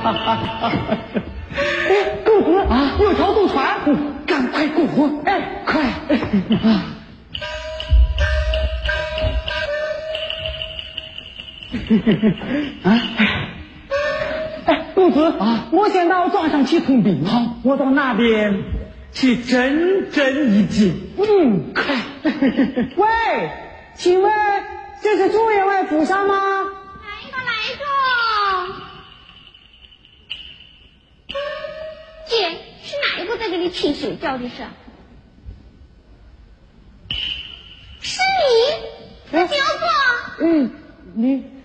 过河啊！有条渡船，赶快过河！哎，快！公子啊，我先到庄上去通禀。好，我到那边去整整一景。快！喂，请问这是朱员外府上吗？ 来着。姐，是哪一个在这里吹水叫的是？是你，小果。 你。